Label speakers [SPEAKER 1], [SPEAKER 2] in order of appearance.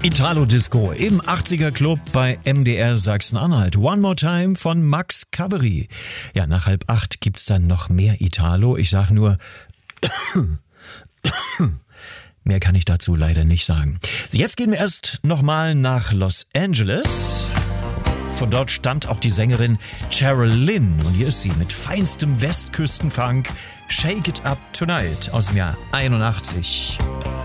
[SPEAKER 1] Italo-Disco im 80er Club bei MDR Sachsen-Anhalt. One More Time von Max Cavalry. Ja, nach 7:30 gibt's dann noch mehr Italo. Ich sag nur, mehr kann ich dazu leider nicht sagen. Jetzt gehen wir erst nochmal nach Los Angeles. Von dort stammt auch die Sängerin Cheryl Lynn. Und hier ist sie mit feinstem Westküstenfunk. Shake It Up Tonight aus dem Jahr 81.